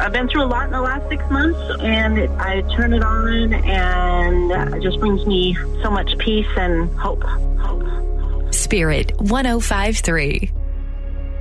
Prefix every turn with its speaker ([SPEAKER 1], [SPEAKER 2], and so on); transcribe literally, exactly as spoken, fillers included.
[SPEAKER 1] I've been through a lot in the last six months, and it, I turn it on, and it just brings me so much peace and hope. Hope.
[SPEAKER 2] Spirit one oh five point three.